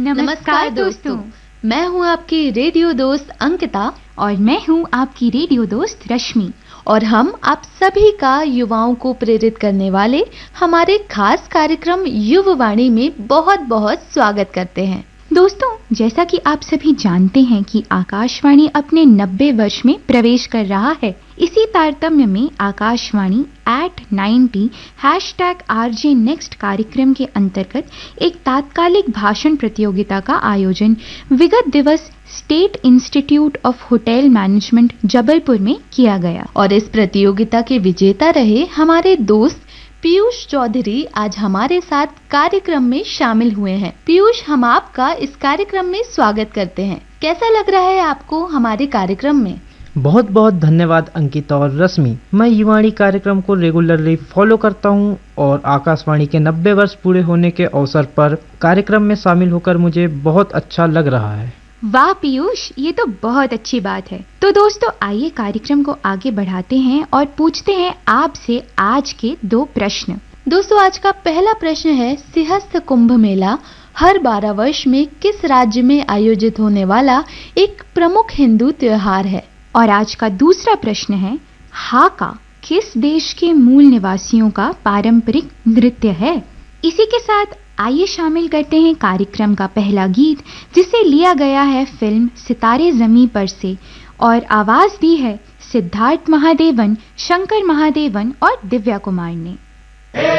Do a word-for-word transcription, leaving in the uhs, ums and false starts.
नमस्कार दोस्तों, मैं हूं आपकी रेडियो दोस्त अंकिता और मैं हूं आपकी रेडियो दोस्त रश्मि और हम आप सभी का युवाओं को प्रेरित करने वाले हमारे खास कार्यक्रम युववाणी में बहुत बहुत स्वागत करते हैं। दोस्तों, जैसा कि आप सभी जानते हैं कि आकाशवाणी अपने नब्बे वर्ष में प्रवेश कर रहा है। इसी तारतम्य में Akashvani eight ninety hashtag RJ next कार्यक्रम के अंतर्गत एक तात्कालिक भाषण प्रतियोगिता का आयोजन विगत दिवस state institute of hotel management Jabalpur में किया गया और इस प्रतियोगिता के विजेता रहे हमारे दोस्त पीयूष चौधरी आज हमारे साथ कार्यक्रम में शामिल हुए हैं। पीयूष, हम आपका इस कार्यक्रम में स्वागत करते हैं। कैसा लग रहा है आपको हमारे कार्यक्रम में? बहुत बहुत धन्यवाद अंकिता और रश्मि। मैं युवाणी कार्यक्रम को रेगुलरली फॉलो करता हूं और आकाशवाणी के नब्बे वर्ष पूरे होने के अवसर पर कार्यक्रम में शामिल होकर मुझे बहुत अच्छा लग रहा है। वाह पीयूष, ये तो बहुत अच्छी बात है। तो दोस्तों, आइए कार्यक्रम को आगे बढ़ाते हैं और पूछते हैं आपसे आज के दो प्रश्न। दोस्तों, आज का पहला प्रश्न है, सिंहस्थ कुंभ मेला हर बारह वर्ष में किस राज्य में आयोजित होने वाला एक प्रमुख हिंदू त्योहार है? और आज का दूसरा प्रश्न है, हाका किस देश के मूल निवासियों का पारंपरिक नृत्य है? इसी के साथ आइए शामिल करते हैं कार्यक्रम का पहला गीत, जिसे लिया गया है फिल्म सितारे ज़मीं पर से और आवाज दी है सिद्धार्थ महादेवन, शंकर महादेवन और दिव्या कुमार ने।